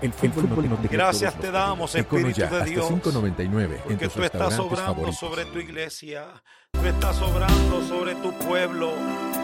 El fútbol no tiene Gracias te damos, Espíritu ya, de hasta Dios, $5.99 en porque tus tú estás restaurantes obrando favoritos. sobre tu iglesia, tú estás obrando sobre tu pueblo.